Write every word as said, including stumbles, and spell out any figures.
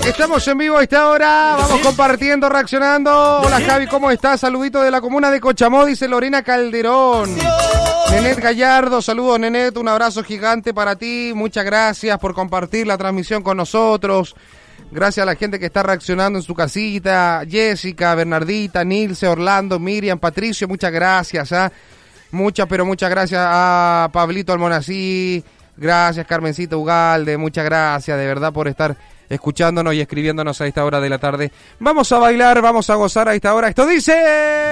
Estamos en vivo a esta hora, vamos compartiendo, reaccionando. Hola Javi, ¿cómo estás? Saludito de la comuna de Cochamó, dice Lorena Calderón. Nenet Gallardo, saludos Nenet, un abrazo gigante para ti. Muchas gracias por compartir la transmisión con nosotros. Gracias a la gente que está reaccionando en su casita. Jessica, Bernardita, Nilce, Orlando, Miriam, Patricio, muchas gracias. ¿eh? Muchas, pero muchas gracias a Pablito Almonací. Gracias Carmencita Ugalde, muchas gracias de verdad por estar escuchándonos y escribiéndonos a esta hora de la tarde. Vamos a bailar, vamos a gozar a esta hora. Esto dice...